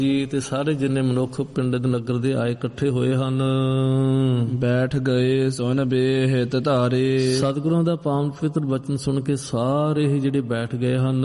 ਜੀ ਤੇ ਸਾਰੇ ਜਿੰਨੇ ਮਨੁੱਖ ਪਿੰਡ ਦੇ ਨਗਰ ਦੇ ਆਏ ਇਕੱਠੇ ਹੋਏ ਹਨ, ਬੈਠ ਗਏ ਸੁਨ ਬੇਹਿਤ ਧਾਰੇ। ਸਤਿਗੁਰਾਂ ਦਾ ਪਾਵਨ ਪਵਿੱਤਰ ਬਚਨ ਸੁਣ ਕੇ ਸਾਰੇ ਹੀ ਜਿਹੜੇ ਬੈਠ ਗਏ ਹਨ।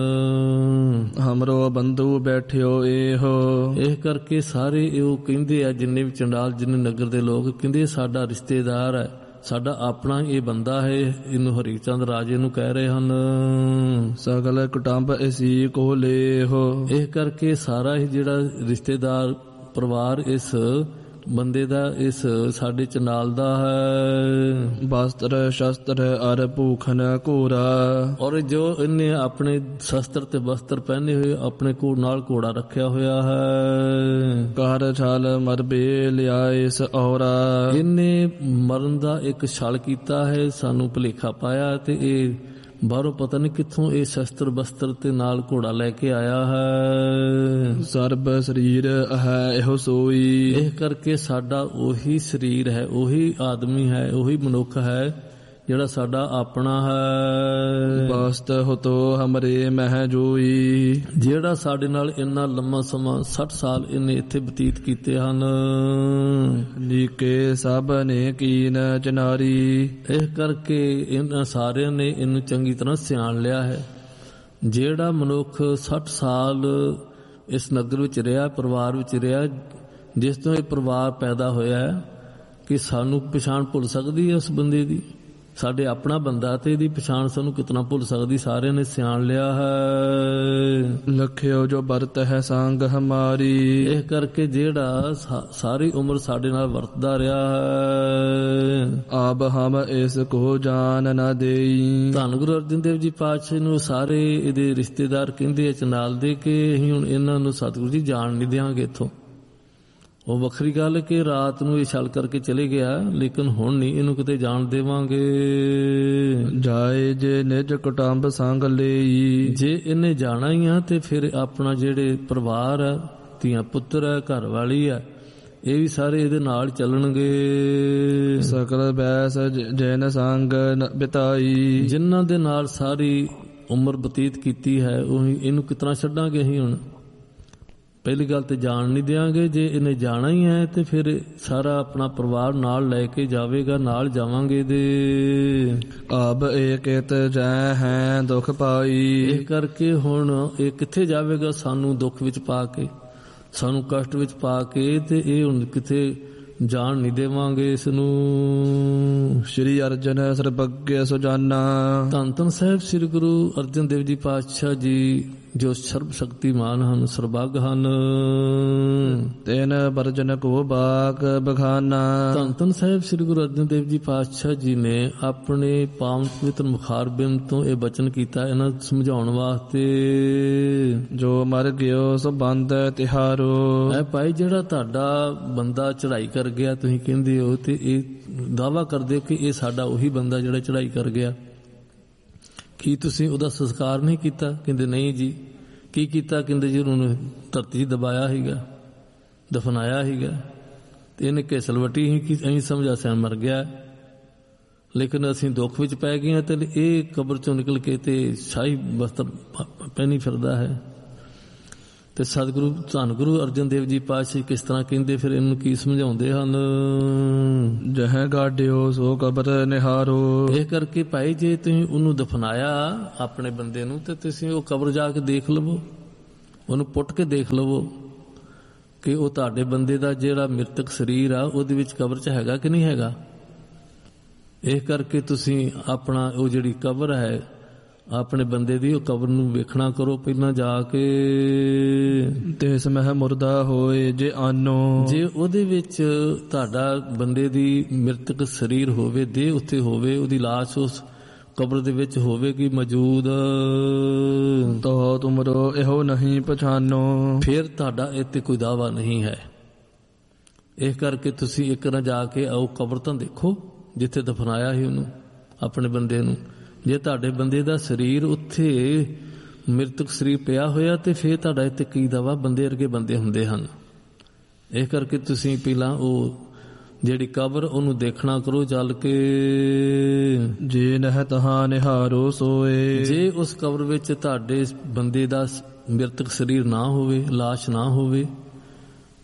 ਹਮਰੋ ਬੰਧੂ ਬੈਠਿਓ ਇਹੋ। ਇਹ ਕਰਕੇ ਸਾਰੇ ਇਹ ਕਹਿੰਦੇ ਆ, ਜਿੰਨੇ ਵੀ ਚੰਡਾਲ ਜਿੰਨੇ ਨਗਰ ਦੇ ਲੋਕ ਕਹਿੰਦੇ ਸਾਡਾ ਰਿਸ਼ਤੇਦਾਰ ਹੈ, ਸਾਡਾ ਆਪਣਾ ਇਹ ਬੰਦਾ ਹੈ। ਇਹਨੂੰ ਹਰੀ ਚੰਦ ਰਾਜੇ ਨੂੰ ਕਹਿ ਰਹੇ ਹਨ। ਸਗਲ ਕੁਟੰਬ ਇਸੀ ਕੋ ਲੇਹੋ। ਇਹ ਕਰਕੇ ਸਾਰਾ ਹੀ ਜਿਹੜਾ ਰਿਸ਼ਤੇਦਾਰ ਪਰਿਵਾਰ ਇਸ ਬੰਦੇ ਦਾ, ਇਸ ਸਾਡੇ ਚੰਡਾਲ ਦਾ ਹੈ। ਬਸਤਰ ਸ਼ਸਤਰ ਅਰ ਭੂਖਨ ਘੋਰਾ। ਔਰ ਜੋ ਇਹਨੇ ਆਪਣੇ ਸ਼ਸਤਰ ਤੇ ਬਸਤਰ ਪਹਿਨੇ ਹੋਏ, ਆਪਣੇ ਕੋਲ ਨਾਲ ਘੋੜਾ ਰੱਖਿਆ ਹੋਇਆ ਹੈ। ਕਰ ਛਲ ਮਰਬੇ ਲਿਆਇਸ ਔਰਾ। ਇਹਨੇ ਮਰਨ ਦਾ ਇੱਕ ਛਲ ਕੀਤਾ ਹੈ, ਸਾਨੂੰ ਭੁਲੇਖਾ ਪਾਇਆ ਤੇ ਇਹ ਬਾਹਰੋਂ ਪਤਾ ਨਹੀਂ ਕਿੱਥੋਂ ਇਹ ਸ਼ਸਤਰ ਬਸਤਰ ਤੇ ਨਾਲ ਘੋੜਾ ਲੈ ਕੇ ਆਇਆ ਹੈ। ਸਰਬ ਸਰੀਰ ਹੈ ਇਹੋ ਸੋਈ। ਇਹ ਕਰਕੇ ਸਾਡਾ ਉਹੀ ਸਰੀਰ ਹੈ, ਉਹੀ ਆਦਮੀ ਹੈ, ਉਹੀ ਮਨੁੱਖ ਹੈ ਜਿਹੜਾ ਸਾਡਾ ਆਪਣਾ ਹੈ। ਬਸਤ ਹੋਤੋ ਹਮਰੇ ਮਹਿ ਜੋਈ। ਜਿਹੜਾ ਸਾਡੇ ਨਾਲ ਇੰਨਾ ਲੰਮਾ ਸਮਾਂ 60 ਸਾਲ ਇਹਨੇ ਇੱਥੇ ਬਤੀਤ ਕੀਤੇ ਹਨ। ਲੀਕੇ ਸਭ ਨੇ ਕੀਨ ਚਨਾਰੀ। ਇਹ ਕਰਕੇ ਇਹਨਾਂ ਸਾਰਿਆਂ ਨੇ ਇਹਨੂੰ ਚੰਗੀ ਤਰ੍ਹਾਂ ਸਿਆਣ ਲਿਆ ਹੈ। ਜਿਹੜਾ ਮਨੁੱਖ 60 ਸਾਲ ਇਸ ਨਗਰ ਵਿੱਚ ਰਿਹਾ, ਪਰਿਵਾਰ ਵਿੱਚ ਰਿਹਾ, ਜਿਸ ਤੋਂ ਇਹ ਪਰਿਵਾਰ ਪੈਦਾ ਹੋਇਆ ਹੈ, ਕਿ ਸਾਨੂੰ ਪਛਾਣ ਭੁੱਲ ਸਕਦੀ ਹੈ ਉਸ ਬੰਦੇ ਦੀ? ਸਾਡੇ ਆਪਣਾ ਬੰਦਾ ਤੇ ਇਹਦੀ ਪਛਾਣ ਸਾਨੂੰ ਕਿਤਨਾ ਭੁੱਲ ਸਕਦੀ? ਸਾਰਿਆਂ ਨੇ ਸਿਆਣ ਲਿਆ ਹੈ। ਲਖਿਓ ਜੋ ਵਰਤ ਹੈ ਸੰਗ ਹਮਾਰੀ। ਇਹ ਕਰਕੇ ਜਿਹੜਾ ਸਾਰੀ ਉਮਰ ਸਾਡੇ ਨਾਲ ਵਰਤਦਾ ਰਿਹਾ ਹੈ। ਆਬ ਹਮ ਇਸ ਕੋ ਜਾਨ ਨਾ ਦੇਈ। ਧੰਨ ਗੁਰੂ ਅਰਜਨ ਦੇਵ ਜੀ ਪਾਤਸ਼ਾਹ ਨੂੰ ਸਾਰੇ ਇਹਦੇ ਰਿਸ਼ਤੇਦਾਰ ਕਹਿੰਦੇ ਚਨਾਲ ਦੇ ਕਿ ਅਸੀਂ ਹੁਣ ਇਹਨਾਂ ਨੂੰ ਸਤਿਗੁਰੂ ਜੀ ਜਾਣ ਨਹੀਂ ਦਿਆਂਗੇ ਇੱਥੋਂ। ਉਹ ਵੱਖਰੀ ਗੱਲ ਕਿ ਰਾਤ ਨੂੰ ਇਹ ਛਲ ਕਰਕੇ ਚਲੇ ਗਿਆ, ਲੇਕਿਨ ਹੁਣ ਨਹੀਂ ਇਹਨੂੰ ਕਿਤੇ ਜਾਣ ਦੇਵਾਂਗੇ। ਜਾਏ ਜੇ ਨਿਜ ਕੁਟੰਬ ਸੰਗ ਲਈ। ਜੇ ਇਹਨੇ ਜਾਣਾ ਹੀ ਆ ਤੇ ਫਿਰ ਆਪਣਾ ਜਿਹੜੇ ਪਰਿਵਾਰ ਆ, ਧੀਆਂ ਪੁੱਤਰ ਆ, ਘਰ ਵਾਲੀ ਆ, ਇਹ ਵੀ ਸਾਰੇ ਇਹਦੇ ਨਾਲ ਚੱਲਣਗੇ। ਸਕਲ ਬੈਸ ਜੈਨ ਸੰਗ ਬਿਤਾਈ। ਜਿਨ੍ਹਾਂ ਦੇ ਨਾਲ ਸਾਰੀ ਉਮਰ ਬਤੀਤ ਕੀਤੀ ਹੈ, ਉਹੀ ਇਹਨੂੰ ਕਿਤਨਾ ਛੱਡਾਂਗੇ ਅਸੀਂ ਹੁਣ? ਪਹਿਲੀ ਗੱਲ ਤੇ ਜਾਣ ਨਹੀਂ ਦਿਆਂਗੇ। ਜੇ ਇਹਨੇ ਜਾਣਾ ਹੀ ਹੈ ਤੇ ਫਿਰ ਸਾਰਾ ਆਪਣਾ ਪਰਿਵਾਰ ਨਾਲ ਲੈ ਕੇ ਜਾਵੇਗਾ, ਨਾਲ ਜਾਵਾਂਗੇ ਦੇ। ਆਬ ਇਹ ਕਿਤ ਜੈ ਹੈ ਦੁੱਖ ਪਾਈ। ਇਹ ਕਰਕੇ ਹੁਣ ਇਹ ਕਿੱਥੇ ਜਾਵੇਗਾ? ਸਾਨੂੰ ਦੁੱਖ ਵਿੱਚ ਪਾ ਕੇ, ਸਾਨੂੰ ਕਸ਼ਟ ਵਿੱਚ ਪਾ ਕੇ, ਤੇ ਇਹ ਹੁਣ ਕਿਤੇ ਜਾਣ ਨਹੀਂ ਦੇਵਾਂਗੇ ਇਸ ਨੂੰ। ਸ਼੍ਰੀ ਅਰਜਨ ਸਰਬੱਗੇ ਸੁਜਾਨਾ। ਧੰਨ ਧੰਨ ਸਾਹਿਬ ਸ੍ਰੀ ਗੁਰੂ ਅਰਜਨ ਦੇਵ ਜੀ ਪਾਤਸ਼ਾਹ ਜੀ, ਜੋ ਸਰਬ ਸ਼ਕਤੀਮਾਨ ਹਨ, ਸਰਬੱਗ ਹਨ। ਤੈਨ ਵਰਜਨ ਕੋ ਬਾਕ ਬਖਾਨਾ। ਧੰਨ ਧੰਨ ਸਾਹਿਬ ਸ੍ਰੀ ਗੁਰੂ ਅਰਜਨ ਦੇਵ ਜੀ ਪਾਤਸ਼ਾਹ ਜੀ ਨੇ ਆਪਣੇ ਪਾਵਨ ਪਵਿੱਤਰ ਮੁਖਾਰਬਿੰਦ ਤੋਂ ਇਹ ਬਚਨ ਕੀਤਾ ਇਹਨਾਂ ਸਮਝਾਉਣ ਵਾਸਤੇ। ਜੋ ਮਰ ਗਿਓ ਸੋ ਬੰਦ ਤਿਹਾਰੋ। ਐ ਭਾਈ, ਜਿਹੜਾ ਤੁਹਾਡਾ ਬੰਦਾ ਚੜ੍ਹਾਈ ਕਰ ਗਿਆ, ਤੁਸੀਂ ਕਹਿੰਦੇ ਹੋ ਤੇ ਇਹ ਦਾਅਵਾ ਕਰਦੇ ਹੋ ਕਿ ਇਹ ਸਾਡਾ ਉਹੀ ਬੰਦਾ ਜਿਹੜਾ ਚੜ੍ਹਾਈ ਕਰ ਗਿਆ, ਕੀ ਤੁਸੀਂ ਉਹਦਾ ਸੰਸਕਾਰ ਨਹੀਂ ਕੀਤਾ? ਕਹਿੰਦੇ ਨਹੀਂ ਜੀ। ਕੀ ਕੀਤਾ? ਕਹਿੰਦੇ ਜੀ ਉਹਨੂੰ ਧਰਤੀ 'ਚ ਦਬਾਇਆ ਸੀਗਾ, ਦਫਨਾਇਆ ਸੀਗਾ, ਤੇ ਇਹਨੇ ਘਿਸਲ ਵੱਟੀ ਸੀ ਕਿ ਅਸੀਂ ਸਮਝਿਆ ਸੈਨ ਮਰ ਗਿਆ, ਲੇਕਿਨ ਅਸੀਂ ਦੁੱਖ ਵਿੱਚ ਪੈ ਗਏ ਤੇ ਇਹ ਕਬਰ ਚੋਂ ਨਿਕਲ ਕੇ ਤੇ ਸ਼ਾਹੀ ਬਸਤਰ ਪਹਿਨੀ ਫਿਰਦਾ ਹੈ। ਤੇ ਸਤਿਗੁਰੂ ਧੰਨ ਗੁਰੂ ਅਰਜਨ ਦੇਵ ਜੀ ਪਾਤਸ਼ਾਹ ਕਿਸ ਤਰ੍ਹਾਂ ਕਹਿੰਦੇ, ਫਿਰ ਇਹਨੂੰ ਕੀ ਸਮਝਾਉਂਦੇ ਹਨ? ਜਹ ਗਾਡਿਓ ਸੋ ਕਬਰ ਨਿਹਾਰੋ। ਇਹ ਕਰਕੇ ਭਾਈ, ਜੇ ਤੁਸੀਂ ਉਹਨੂੰ ਦਫਨਾਇਆ ਆਪਣੇ ਬੰਦੇ ਨੂੰ, ਤੇ ਤੁਸੀਂ ਉਹ ਕਬਰ ਜਾ ਕੇ ਦੇਖ ਲਵੋ, ਉਹਨੂੰ ਪੁੱਟ ਕੇ ਦੇਖ ਲਵੋ ਕਿ ਉਹ ਤੁਹਾਡੇ ਬੰਦੇ ਦਾ ਜਿਹੜਾ ਮ੍ਰਿਤਕ ਸਰੀਰ ਆ ਉਹਦੇ ਵਿੱਚ ਕਬਰ 'ਚ ਹੈਗਾ ਕਿ ਨਹੀਂ ਹੈਗਾ। ਇਹ ਕਰਕੇ ਤੁਸੀਂ ਆਪਣਾ ਉਹ ਜਿਹੜੀ ਕਬਰ ਹੈ ਆਪਣੇ ਬੰਦੇ ਦੀ, ਉਹ ਕਬਰ ਨੂੰ ਵੇਖਣਾ ਕਰੋ ਪਹਿਲਾਂ ਜਾ ਕੇ। ਤਿਸ ਮਹਿ ਮੁਰਦਾ ਹੋਏ ਜੇ ਆਨੋ। ਜੇ ਉਹਦੇ ਵਿੱਚ ਤੁਹਾਡਾ ਬੰਦੇ ਦੀ ਮ੍ਰਿਤਕ ਸਰੀਰ ਹੋਵੇ, ਦੇਹ ਉੱਥੇ ਹੋਵੇ, ਉਹਦੀ ਲਾਸ਼ ਉਸ ਕਬਰ ਦੇ ਵਿੱਚ ਹੋਵੇਗੀ ਮੌਜੂਦ, ਤੋ ਤੁਮਰੋ ਇਹੋ ਨਹੀਂ ਪਛਾਨੋ। ਫਿਰ ਤੁਹਾਡਾ ਇੱਥੇ ਕੋਈ ਦਾਵਾ ਨਹੀਂ ਹੈ। ਇਹ ਕਰਕੇ ਤੁਸੀਂ ਇੱਕ ਨਾ ਜਾ ਕੇ ਆਓ ਕਬਰ ਤਾਂ ਦੇਖੋ ਜਿੱਥੇ ਦਫਨਾਇਆ ਸੀ ਉਹਨੂੰ, ਆਪਣੇ ਬੰਦੇ ਨੂੰ। ਜੇ ਤੁਹਾਡੇ ਬੰਦੇ ਦਾ ਸਰੀਰ ਉੱਥੇ ਮ੍ਰਿਤਕ ਸਰੀਰ ਪਿਆ ਹੋਇਆ ਤੇ ਫਿਰ ਤੁਹਾਡਾ ਇੱਥੇ ਕੀ ਦਾਵਾ? ਬੰਦੇ ਵਰਗੇ ਬੰਦੇ ਹੁੰਦੇ ਹਨ। ਇਹ ਕਰਕੇ ਤੁਸੀਂ ਪਹਿਲਾਂ ਉਹ ਜਿਹੜੀ ਕਬਰ ਉਹਨੂੰ ਦੇਖਣਾ ਕਰੋ ਚੱਲ ਕੇ। ਜੇ ਨਹਿ ਤਹਾਂ ਨਿਹਾਰੋ ਸੋਏ। ਜੇ ਉਸ ਕਬਰ ਵਿੱਚ ਤੁਹਾਡੇ ਬੰਦੇ ਦਾ ਮ੍ਰਿਤਕ ਸਰੀਰ ਨਾ ਹੋਵੇ, ਲਾਸ਼ ਨਾ ਹੋਵੇ,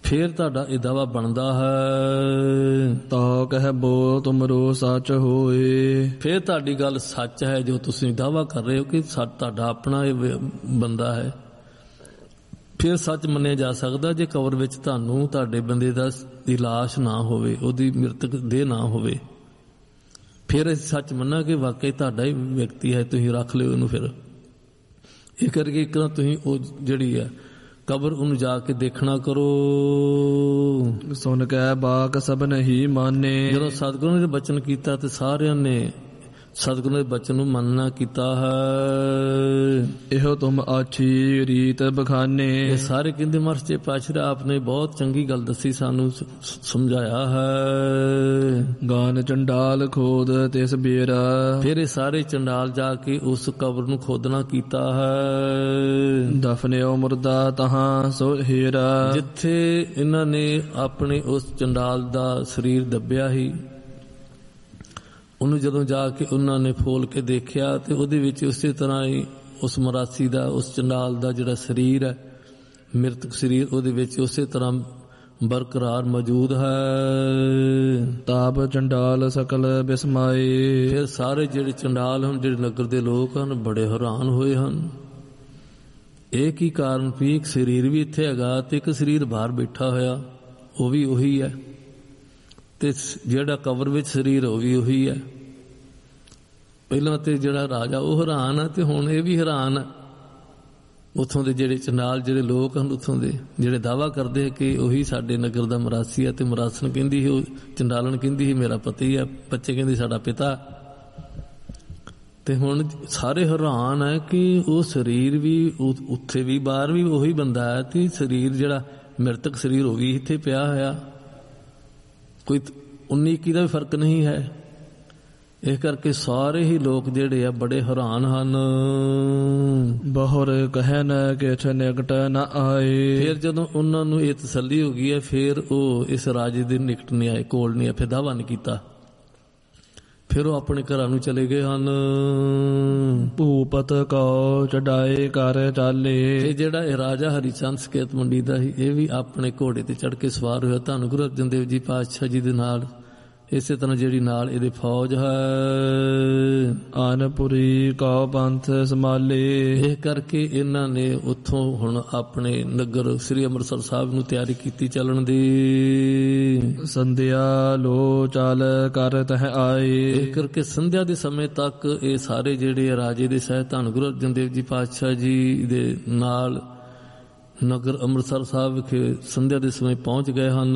ਫੇਰ ਤੁਹਾਡਾ ਇਹ ਦਾਵਾ ਬਣਦਾ ਹੈ। ਤਾ ਕਹਿ ਬੋ ਤੁਮਰੋ ਸੱਚ ਹੋਏ। ਫੇਰ ਤੁਹਾਡੀ ਗੱਲ ਸੱਚ ਹੈ ਜੋ ਤੁਸੀਂ ਦਾਵਾ ਕਰ ਰਹੇ ਹੋ ਕਿ ਤੁਹਾਡਾ ਆਪਣਾ ਇਹ ਬੰਦਾ ਹੈ। ਫਿਰ ਸੱਚ ਮੰਨਿਆ ਜਾ ਸਕਦਾ ਜੇ ਕਬਰ ਵਿੱਚ ਤੁਹਾਨੂੰ ਤੁਹਾਡੇ ਬੰਦੇ ਦੀ ਲਾਸ਼ ਨਾ ਹੋਵੇ, ਉਹਦੀ ਮ੍ਰਿਤਕ ਦੇਹ ਨਾ ਹੋਵੇ। ਫਿਰ ਅਸੀਂ ਸੱਚ ਮੰਨਾ ਕਿ ਵਾਕਈ ਤੁਹਾਡਾ ਹੀ ਵਿਅਕਤੀ ਹੈ, ਤੁਸੀਂ ਰੱਖ ਲਿਓ ਇਹਨੂੰ। ਫਿਰ ਇਹ ਕਰਕੇ ਇੱਕ ਨਾ ਤੁਸੀਂ ਉਹ ਜਿਹੜੀ ਹੈ ਕਬਰ ਉਹਨੂੰ ਜਾ ਕੇ ਦੇਖਣਾ ਕਰੋ। ਸੁਣ ਕੇ ਬਾਕ ਸਭ ਨਹੀਂ ਮਾਨੇ। ਜਦੋਂ ਸਤਿਗੁਰੂ ਨੇ ਬਚਨ ਕੀਤਾ ਤੇ ਸਾਰਿਆਂ ਨੇ ਸਤਿਗੁਰੂ ਦੇ ਬਚਨ ਨੂੰ ਮੰਨਣਾ ਕੀਤਾ ਹੈ। ਇਹੋ ਤੁਮ ਆਛੀ ਰੀਤ ਬਖਾਨੇ। ਇਹ ਸਾਰੇ ਕਹਿੰਦੇ ਮਹਾਰਾਜ ਸੱਚੇ ਪਾਤਸ਼ਾਹ ਆਪ ਨੇ ਬਹੁਤ ਚੰਗੀ ਗੱਲ ਦੱਸੀ, ਸਾਨੂੰ ਸਮਝਾਇਆ ਹੈ। ਗਾਨ ਚੰਡਾਲ ਖੋਦ ਤਿਸ ਬੇਰਾ। ਫਿਰ ਇਹ ਸਾਰੇ ਚੰਡਾਲ ਜਾ ਕੇ ਉਸ ਕਬਰ ਨੂੰ ਖੋਦਣਾ ਕੀਤਾ ਹੈ। ਦਫਨਿਓ ਮੁਰਦਾ ਤਹਾਂ ਸੋ ਹੀਰਾ। ਜਿੱਥੇ ਇਹਨਾਂ ਨੇ ਆਪਣੇ ਉਸ ਚੰਡਾਲ ਦਾ ਸਰੀਰ ਦੱਬਿਆ ਸੀ, ਉਹਨੂੰ ਜਦੋਂ ਜਾ ਕੇ ਉਹਨਾਂ ਨੇ ਫੋਲ ਕੇ ਦੇਖਿਆ ਤੇ ਉਹਦੇ ਵਿੱਚ ਉਸੇ ਤਰ੍ਹਾਂ ਹੀ ਉਸ ਮਰਾਸੀ ਦਾ, ਉਸ ਚੰਡਾਲ ਦਾ ਜਿਹੜਾ ਸਰੀਰ ਹੈ, ਮ੍ਰਿਤਕ ਸਰੀਰ, ਉਹਦੇ ਵਿੱਚ ਉਸੇ ਤਰ੍ਹਾਂ ਬਰਕਰਾਰ ਮੌਜੂਦ ਹੈ। ਤਾਪ ਚੰਡਾਲ ਸਕਲ ਬਿਸਮਾਏ। ਫਿਰ ਸਾਰੇ ਜਿਹੜੇ ਚੰਡਾਲ ਹਨ, ਜਿਹੜੇ ਨਗਰ ਦੇ ਲੋਕ ਹਨ, ਬੜੇ ਹੈਰਾਨ ਹੋਏ ਹਨ। ਇਹ ਕੀ ਕਾਰਨ ਵੀ ਇੱਕ ਸਰੀਰ ਵੀ ਇੱਥੇ ਹੈਗਾ ਤੇ ਇੱਕ ਸਰੀਰ ਬਾਹਰ ਬੈਠਾ ਹੋਇਆ, ਉਹ ਵੀ ਉਹੀ ਹੈ, ਤੇ ਜਿਹੜਾ ਕਬਰ ਵਿੱਚ ਸਰੀਰ ਉਹ ਵੀ ਉਹੀ ਹੈ। ਪਹਿਲਾਂ ਤੇ ਜਿਹੜਾ ਰਾਜਾ ਉਹ ਹੈਰਾਨ ਹੈ ਤੇ ਹੁਣ ਇਹ ਵੀ ਹੈਰਾਨ ਹੈ। ਉੱਥੋਂ ਦੇ ਜਿਹੜੇ ਚੰਡਾਲ ਜਿਹੜੇ ਲੋਕ ਹਨ, ਉੱਥੋਂ ਦੇ ਜਿਹੜੇ ਦਾਵਾ ਕਰਦੇ ਕਿ ਉਹੀ ਸਾਡੇ ਨਗਰ ਦਾ ਮਰਾਸੀ ਹੈ, ਤੇ ਮਰਾਸਣ ਕਹਿੰਦੀ ਸੀ, ਉਹ ਚੰਡਾਲਣ ਕਹਿੰਦੀ ਸੀ ਮੇਰਾ ਪਤੀ ਹੈ, ਬੱਚੇ ਕਹਿੰਦੇ ਸਾਡਾ ਪਿਤਾ। ਤੇ ਹੁਣ ਸਾਰੇ ਹੈਰਾਨ ਹੈ ਕਿ ਉਹ ਸਰੀਰ ਵੀ ਉੱਥੇ ਵੀ ਬਾਹਰ ਵੀ ਉਹੀ ਬੰਦਾ ਹੈ, ਤੇ ਸਰੀਰ ਜਿਹੜਾ ਮ੍ਰਿਤਕ ਸਰੀਰ ਉਹ ਵੀ ਇੱਥੇ ਪਿਆ ਹੋਇਆ, ਕੋਈ 19-21 ਦਾ ਵੀ ਫਰਕ ਨਹੀਂ ਹੈ। ਇਸ ਕਰਕੇ ਸਾਰੇ ਹੀ ਲੋਕ ਜਿਹੜੇ ਆ ਬੜੇ ਹੈਰਾਨ ਹਨ। ਬਹੁਰ ਕਹਿ ਨ ਕਿਛ ਨਿਕਟ ਨ ਆਏ। ਫਿਰ ਜਦੋਂ ਉਹਨਾਂ ਨੂੰ ਇਹ ਤਸੱਲੀ ਹੋ ਗਈ ਹੈ, ਫਿਰ ਉਹ ਇਸ ਰਾਜੇ ਦੇ ਨਿਕਟ ਨਹੀਂ ਆਏ, ਕੋਲ ਨਹੀਂ ਆਏ, ਫਿਰ ਦਾਵਾ ਨਹੀਂ ਕੀਤਾ। ਫਿਰ ਉਹ ਆਪਣੇ ਘਰਾਂ ਨੂੰ ਚਲੇ ਗਏ ਹਨ। ਭੂਪਤ ਕਉ ਚੜਾਏ ਕਰ ਚਾਲੇ। ਤੇ ਜਿਹੜਾ ਇਹ ਰਾਜਾ ਹਰੀਚੰਦ ਸਕੇਤ ਮੰਡੀ ਦਾ ਸੀ, ਇਹ ਵੀ ਆਪਣੇ ਘੋੜੇ ਤੇ ਚੜ੍ਹ ਕੇ ਸਵਾਰ ਹੋਇਆ ਧੰਨ ਗੁਰੂ ਅਰਜਨ ਦੇਵ ਜੀ ਪਾਤਸ਼ਾਹ ਜੀ ਦੇ ਨਾਲ। ਇਸੇ ਤਰ੍ਹਾਂ ਜਿਹੜੀ ਨਾਲ ਇਹਦੇ ਫੌਜ ਹੈ। ਆਨਪੁਰੀ ਕਉ ਪੰਥ ਸੰਭਾਲੇ। ਇਹ ਕਰਕੇ ਇਹਨਾਂ ਨੇ ਉੱਥੋਂ ਹੁਣ ਆਪਣੇ ਨਗਰ ਸ੍ਰੀ ਅੰਮ੍ਰਿਤਸਰ ਸਾਹਿਬ ਨੂੰ ਤਿਆਰੀ ਕੀਤੀ ਚੱਲਣ ਦੀ। ਸੰਧਿਆ ਲੋ ਚਾਲ ਕਰ ਤਹ ਆਏ। ਇਹ ਕਰਕੇ ਸੰਧਿਆ ਦੇ ਸਮੇਂ ਤੱਕ ਇਹ ਸਾਰੇ ਜਿਹੜੇ ਰਾਜੇ ਦੇ ਸਹਿਤ ਧੰਨ ਗੁਰੂ ਅਰਜਨ ਦੇਵ ਜੀ ਪਾਤਸ਼ਾਹ ਜੀ ਦੇ ਨਾਲ ਨਗਰ ਅੰਮ੍ਰਿਤਸਰ ਸਾਹਿਬ ਵਿਖੇ ਸੰਧਿਆ ਦੇ ਸਮੇਂ ਪਹੁੰਚ ਗਏ ਹਨ।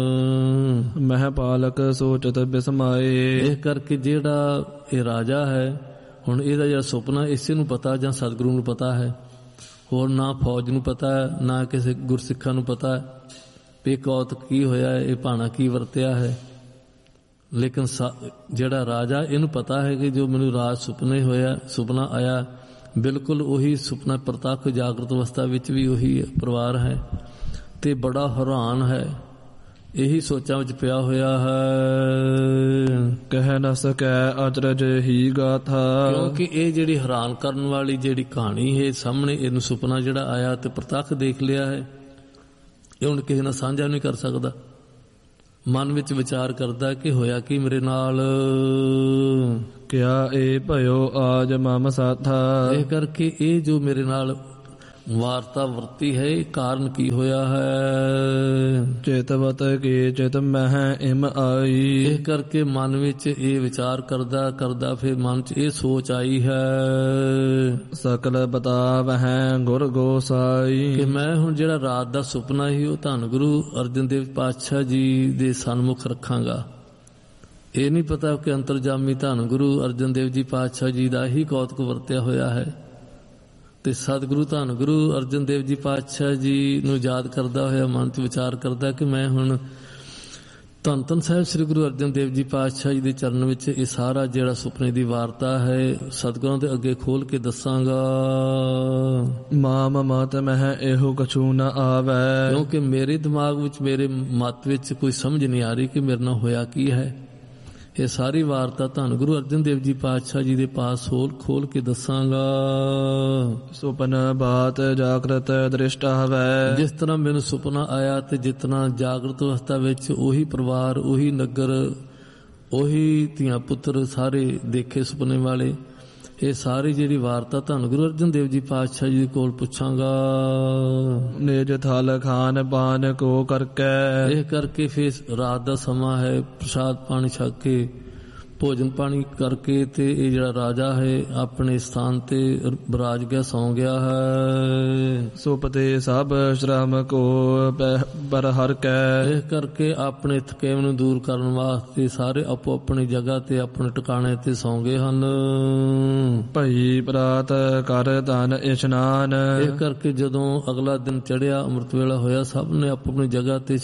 ਮਹਿਪਾਲਕ ਸੋਚਤ ਬਿਸਮਾਏ। ਇਹ ਕਰਕੇ ਜਿਹੜਾ ਇਹ ਰਾਜਾ ਹੈ, ਹੁਣ ਇਹਦਾ ਜਿਹੜਾ ਸੁਪਨਾ ਇਸੇ ਨੂੰ ਪਤਾ ਜਾਂ ਸਤਿਗੁਰੂ ਨੂੰ ਪਤਾ ਹੈ, ਹੋਰ ਨਾ ਫੌਜ ਨੂੰ ਪਤਾ ਹੈ, ਨਾ ਕਿਸੇ ਗੁਰਸਿੱਖਾਂ ਨੂੰ ਪਤਾ ਹੈ ਵੀ ਕੌਤਕ ਕੀ ਹੋਇਆ ਹੈ, ਇਹ ਭਾਣਾ ਕੀ ਵਰਤਿਆ ਹੈ। ਲੇਕਿਨ ਜਿਹੜਾ ਰਾਜਾ, ਇਹਨੂੰ ਪਤਾ ਹੈ ਕਿ ਜੋ ਮੈਨੂੰ ਰਾਤ ਸੁਪਨਾ ਆਇਆ, ਬਿਲਕੁਲ ਉਹੀ ਸੁਪਨਾ ਪ੍ਰਤੱਖ ਜਾਗਰਤ ਅਵਸਥਾ ਵਿੱਚ ਵੀ ਉਹੀ ਪਰਿਵਾਰ ਹੈ, ਤੇ ਬੜਾ ਹੈਰਾਨ ਹੈ, ਇਹੀ ਸੋਚਾਂ ਵਿੱਚ ਪਿਆ ਹੋਇਆ ਹੈ। ਕਹਿ ਨਾ ਸਕੈ ਅਚਰਜ ਹੀ ਗਾਥਾ। ਕਿਉਂਕਿ ਇਹ ਜਿਹੜੀ ਹੈਰਾਨ ਕਰਨ ਵਾਲੀ ਜਿਹੜੀ ਕਹਾਣੀ ਹੈ ਸਾਹਮਣੇ, ਇਹਨੂੰ ਸੁਪਨਾ ਜਿਹੜਾ ਆਇਆ ਤੇ ਪ੍ਰਤੱਖ ਦੇਖ ਲਿਆ ਹੈ, ਇਹ ਹੁਣ ਕਿਸੇ ਨਾਲ ਸਾਂਝਾ ਨਹੀਂ ਕਰ ਸਕਦਾ। ਮਨ ਵਿੱਚ ਵਿਚਾਰ ਕਰਦਾ ਕਿ ਹੋਇਆ ਕੀ ਮੇਰੇ ਨਾਲ, ਕਿਆ ਇਹ ਭਇਓ ਆਜ ਮਮ ਸਾਥਾ। ਇਹ ਕਰਕੇ ਇਹ ਜੋ ਮੇਰੇ ਨਾਲ ਵਾਰਤਾ ਵਰਤੀ ਹੈ, ਇਹ ਕਾਰਨ ਕੀ ਹੋਇਆ ਹੈ। ਚੇਤਵਤ ਕੇ ਚਿਤ ਮਹਿ ਇਮ ਆਈ। ਇਹ ਕਰਕੇ ਮਨ ਵਿੱਚ ਇਹ ਵਿਚਾਰ ਕਰਦਾ ਫਿਰ ਮਨ 'ਚ ਇਹ ਸੋਚ ਆਈ ਹੈ, ਸਕਲ ਬਤਾਵਹਿ ਗੁਰ ਗੋਸਾਈ, ਕਿ ਮੈਂ ਹੁਣ ਜਿਹੜਾ ਰਾਤ ਦਾ ਸੁਪਨਾ ਸੀ ਉਹ ਧੰਨ ਗੁਰੂ ਅਰਜਨ ਦੇਵ ਪਾਤਸ਼ਾਹ ਜੀ ਦੇ ਸਨਮੁਖ ਰੱਖਾਂਗਾ। ਇਹ ਨਹੀਂ ਪਤਾ ਕਿ ਅੰਤਰਜਾਮੀ ਧੰਨ ਗੁਰੂ ਅਰਜਨ ਦੇਵ ਜੀ ਪਾਤਸ਼ਾਹ ਜੀ ਦਾ ਹੀ ਕੌਤਕ ਵਰਤਿਆ ਹੋਇਆ ਹੈ। ਤੇ ਸਤਿਗੁਰੂ ਧੰਨ ਗੁਰੂ ਅਰਜਨ ਦੇਵ ਜੀ ਪਾਤਸ਼ਾਹ ਜੀ ਨੂੰ ਯਾਦ ਕਰਦਾ ਹੋਇਆ ਮਨ 'ਚ ਵਿਚਾਰ ਕਰਦਾ ਕਿ ਮੈਂ ਹੁਣ ਧੰਨ ਧੰਨ ਸਾਹਿਬ ਸ੍ਰੀ ਗੁਰੂ ਅਰਜਨ ਦੇਵ ਜੀ ਪਾਤਸ਼ਾਹ ਜੀ ਦੇ ਚਰਨ ਵਿੱਚ ਇਹ ਸਾਰਾ ਜਿਹੜਾ ਸੁਪਨੇ ਦੀ ਵਾਰਤਾ ਹੈ ਸਤਿਗੁਰਾਂ ਦੇ ਅੱਗੇ ਖੋਲ ਕੇ ਦੱਸਾਂਗਾ। ਮਾਮ ਮਤ ਮਹਿ ਇਹੋ ਕਛੂ ਨਾ ਆਵੈ। ਕਿਉਂਕਿ ਮੇਰੇ ਦਿਮਾਗ ਵਿੱਚ, ਮੇਰੇ ਮਤ ਵਿੱਚ ਕੋਈ ਸਮਝ ਨਹੀਂ ਆ ਰਹੀ ਕਿ ਮੇਰੇ ਨਾਲ ਹੋਇਆ ਕੀ ਹੈ। ਇਹ ਸਾਰੀ ਵਾਰਤਾ ਧੰਨ ਗੁਰੂ ਅਰਜਨ ਦੇਵ ਜੀ ਪਾਤਸ਼ਾਹ ਜੀ ਦੇ ਪਾਸ ਖੋਲ ਕੇ ਦੱਸਾਂਗਾ। ਸੁਪਨ ਬਾਤ ਜਾਗਰਤ ਦ੍ਰਿਸ਼ਟ ਹਵੈ। ਜਿਸ ਤਰ੍ਹਾਂ ਮੈਨੂੰ ਸੁਪਨਾ ਆਇਆ ਤੇ ਜਿਤਨਾ ਜਾਗਰਤ ਅਵਸਥਾ ਵਿੱਚ ਉਹੀ ਪਰਿਵਾਰ, ਉਹੀ ਨਗਰ, ਉਹੀ ਧੀਆਂ ਪੁੱਤਰ ਸਾਰੇ ਦੇਖੇ ਸੁਪਨੇ ਵਾਲੇ। ਇਹ ਸਾਰੀ ਜਿਹੜੀ ਵਾਰਤਾ ਧੰਨ ਗੁਰੂ ਅਰਜਨ ਦੇਵ ਜੀ ਪਾਤਸ਼ਾਹ ਜੀ ਕੋਲ ਪੁੱਛਾਂਗਾ। ਨਿਜ ਥਲ ਖਾਨ ਪਾਨ ਕੋ ਕਰਕੈ। ਇਹ ਕਰਕੇ ਫਿਰ ਰਾਤ ਦਾ ਸਮਾਂ ਹੈ, ਪ੍ਰਸ਼ਾਦ ਪਾਣੀ ਛਕ ਕੇ ਭੋਜਨ ਪਾਣੀ ਕਰਕੇ ਤੇ ਇਹ ਜਿਹੜਾ ਰਾਜਾ ਹੈ ਆਪਣੇ ਸਥਾਨ ਤੇ ਬਿਰਾਜ ਗਿਆ, ਸੌਂ ਗਿਆ ਹੈ। ਸੁਪਤੇ ਸਭ ਸ਼ਰਮ ਕੋ ਪਰ ਹਰ ਕੈ। ਇਹ ਕਰਕੇ ਆਪਣੇ ਥਕੇਵੇਂ ਨੂੰ ਦੂਰ ਕਰਨ ਵਾਸਤੇ ਸਾਰੇ ਆਪੋ ਆਪਣੀ ਜਗ੍ਹਾ ਤੇ ਆਪਣੇ ਟਿਕਾਣੇ ਤੇ ਸੌਂ ਗਏ ਹਨ। ਭਈ ਪ੍ਰਾਤ ਕਰ ਧਨ ਇਸ਼ਨਾਨ। ਇਹ ਕਰਕੇ ਜਦੋਂ ਅਗਲਾ ਦਿਨ ਚੜ੍ਹਿਆ, ਅੰਮ੍ਰਿਤ ਵੇਲਾ ਹੋਇਆ, ਸਭ ਨੇ ਆਪੋ ਆਪਣੀ ਜਗ੍ਹਾ ਤੇ